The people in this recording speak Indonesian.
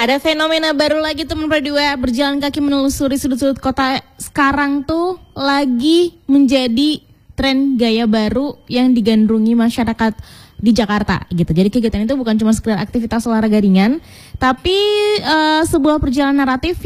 Ada fenomena baru lagi teman berdua, berjalan kaki menelusuri sudut-sudut kota sekarang tuh lagi menjadi tren gaya baru yang digandrungi masyarakat di Jakarta gitu. Jadi kegiatan itu bukan cuma sekedar aktivitas olahraga ringan, tapi sebuah perjalanan naratif